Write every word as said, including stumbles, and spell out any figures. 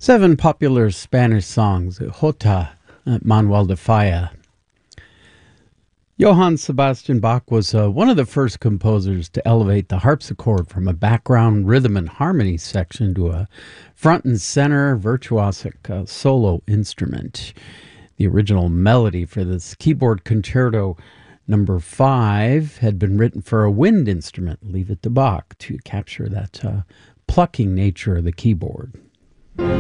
Seven popular Spanish songs, Jota, uh, Manuel de Falla. Johann Sebastian Bach was uh, one of the first composers to elevate the harpsichord from a background rhythm and harmony section to a front and center virtuosic uh, solo instrument. The original melody for this keyboard concerto number five had been written for a wind instrument. Leave it to Bach to capture that uh, plucking nature of the keyboard.